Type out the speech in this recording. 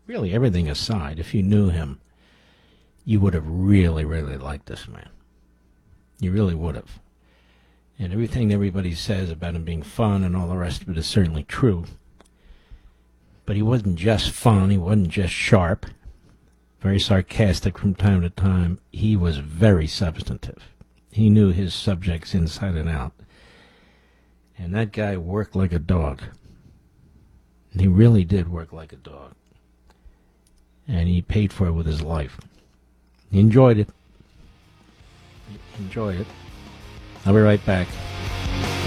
really everything aside, if you knew him, you would have really, really liked this man. You really would have. And everything everybody says about him being fun and all the rest of it is certainly true. But he wasn't just fun, he wasn't just sharp, very sarcastic from time to time. He was very substantive. He knew his subjects inside and out. And that guy worked like a dog. He really did work like a dog. And he paid for it with his life. He enjoyed it. I'll be right back.